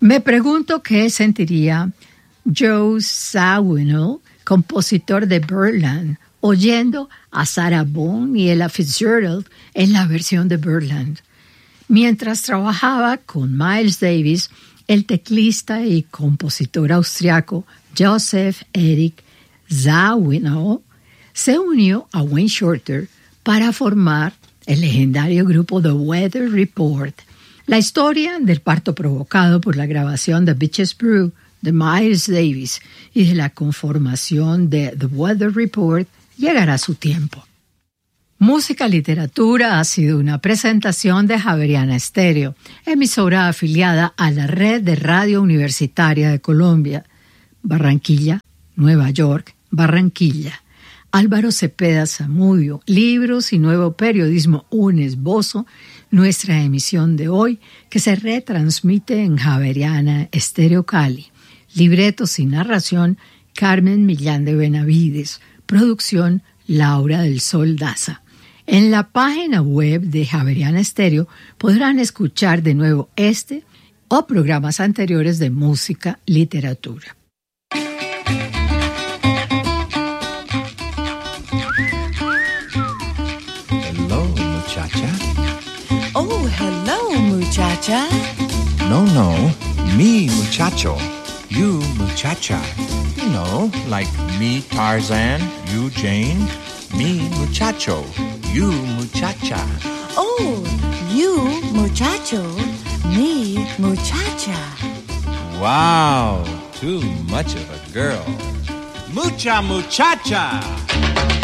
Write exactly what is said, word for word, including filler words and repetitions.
Me pregunto qué sentiría Joe Zawinul, compositor de Birdland, oyendo a Sarah Vaughan y Ella Fitzgerald en la versión de Birdland. Mientras trabajaba con Miles Davis, el teclista y compositor austriaco Joseph Eric Zawinul se unió a Wayne Shorter para formar el legendario grupo The Weather Report. La historia del parto provocado por la grabación de Bitches Brew de Miles Davis y de la conformación de The Weather Report llegará a su tiempo. Música Literatura ha sido una presentación de Javeriana Estéreo, emisora afiliada a la Red de Radio Universitaria de Colombia, Barranquilla, Nueva York, Barranquilla. Álvaro Cepeda Zamudio, Libros y Nuevo Periodismo, un esbozo, nuestra emisión de hoy, que se retransmite en Javeriana Estéreo Cali. Libretos y narración, Carmen Millán de Benavides. Producción, Laura del Sol Daza. En la página web de Javeriana Estéreo podrán escuchar de nuevo este o programas anteriores de música, literatura. Hello, muchacha. Oh, hello, muchacha. No, no, me, muchacho. You, muchacha. You know, like me, Tarzan, you, Jane. Me, muchacho. You, muchacha. Oh, you, muchacho. Me, muchacha. Wow, too much of a girl. Mucha muchacha.